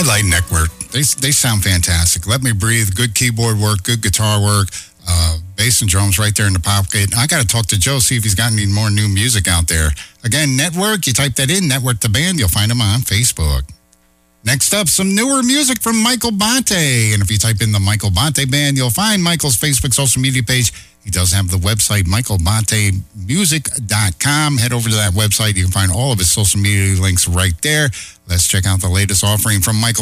like Network. They sound fantastic. Let Me Breathe, good keyboard work, good guitar work, bass and drums right there in the pocket. I got to talk to Joe, see if he's got any more new music out there. Again, Network, you type that in, Network the Band, you'll find them on Facebook. Next up, some newer music from Michael Bonte. And if you type in the Michael Bonte Band, you'll find Michael's Facebook social media page. He does have the website, michaelbontemusic.com. Head over to that website. You can find all of his social media links right there. Let's check out the latest offering from Michael